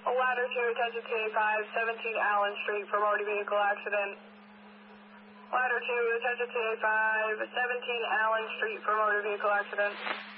Ladder 2, attention TA5, 17 Allen Street for motor vehicle accident. Ladder 2, attention TA5, 17 Allen Street for motor vehicle accident.